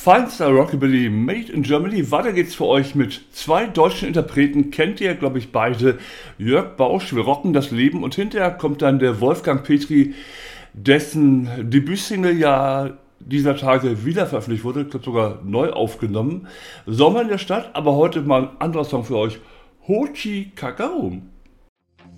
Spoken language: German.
Feinster Rockabilly Made in Germany. Weiter geht's für euch mit zwei deutschen Interpreten. Kennt ihr, glaube ich, beide. Jörg Bausch, wir rocken das Leben. Und hinterher kommt dann der Wolfgang Petri, dessen Debütsingle ja dieser Tage wieder veröffentlicht wurde. Ich glaube sogar neu aufgenommen. Sommer in der Stadt, aber heute mal ein anderer Song für euch. Hochi Kakaum.